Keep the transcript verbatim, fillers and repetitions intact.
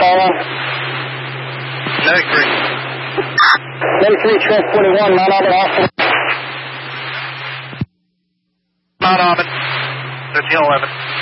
Alpha. ninety-three. ninety-three, Trent forty-one, Mount Auburn Hospital. Mount Auburn, thirteen eleven.